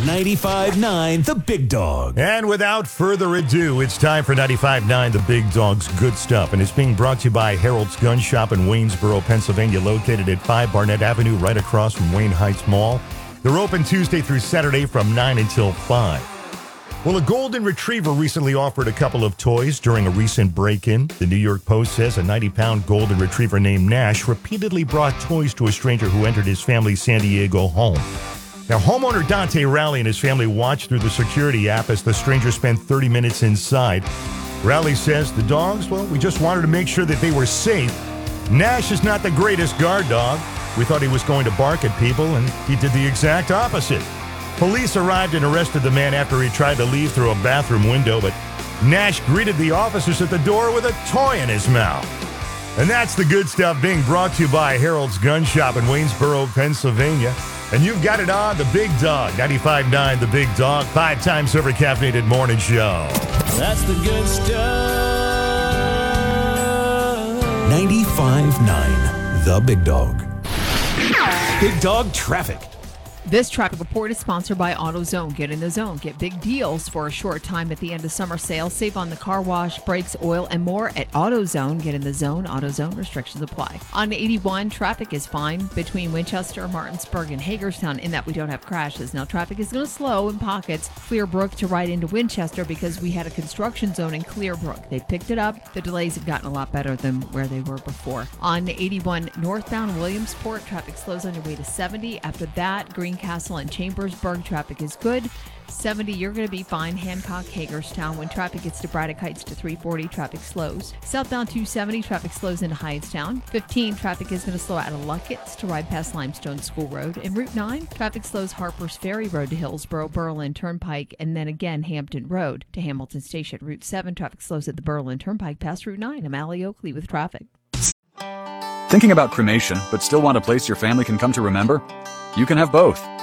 95.9 The Big Dog. And without further ado, it's time for 95.9 The Big Dog's Good Stuff. And it's being brought to you by Harold's Gun Shop in Waynesboro, Pennsylvania, located at 5 Barnett Avenue, right across from Wayne Heights Mall. They're open Tuesday through Saturday from 9 until 5. Well, a golden retriever recently offered a couple of toys during a recent break-in. The New York Post says a 90-pound golden retriever named Nash repeatedly brought toys to a stranger who entered his family's San Diego home. Now, homeowner Dante Rowley and his family watched through the security app as the stranger spent 30 minutes inside. Rowley says the dogs, well, we just wanted to make sure that they were safe. Nash is not the greatest guard dog. We thought he was going to bark at people, and he did the exact opposite. Police arrived and arrested the man after he tried to leave through a bathroom window, but Nash greeted the officers at the door with a toy in his mouth. And that's the good stuff being brought to you by Harold's Gun Shop in Waynesboro, Pennsylvania. And you've got it on The Big Dog, 95.9 The Big Dog, 5 times over caffeinated morning show. That's the good stuff. 95.9 The Big Dog. Big Dog Traffic. This traffic report is sponsored by AutoZone. Get in the zone. Get big deals for a short time at the end of summer sale. Save on the car wash, brakes, oil, and more at AutoZone. Get in the zone. AutoZone. Restrictions apply. On 81, traffic is fine between Winchester, Martinsburg, and Hagerstown in that we don't have crashes. Now, traffic is going to slow in pockets. Clearbrook to right into Winchester because we had a construction zone in Clearbrook. They picked it up. The delays have gotten a lot better than where they were before. On 81, northbound Williamsport, traffic slows on your way to 70. After that, Greencastle and Chambersburg, traffic is good. 70, you're going to be fine. Hancock, Hagerstown. When traffic gets to Braddock Heights to 340, traffic slows. Southbound 270, traffic slows into Hightstown. 15, traffic is going to slow out of Luckett's to ride past Limestone School Road. And Route 9, traffic slows Harper's Ferry Road to Hillsboro, Berlin Turnpike, and then again Hampton Road to Hamilton Station. Route 7, traffic slows at the Berlin Turnpike past Route 9. I'm Allie Oakley with traffic. Thinking about cremation, but still want a place your family can come to remember? You can have both.